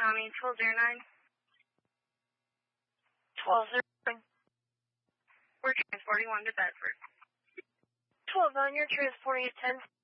Tommy, 1209. 1209. We're transporting one to Bedford. 1209, you're transporting at 10.